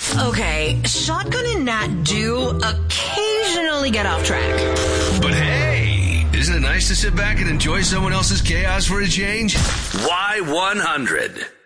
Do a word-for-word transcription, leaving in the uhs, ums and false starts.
Okay, Shotgun and Nat do occasionally get off track. But hey, isn't it nice to sit back and enjoy someone else's chaos for a change? Y one hundred.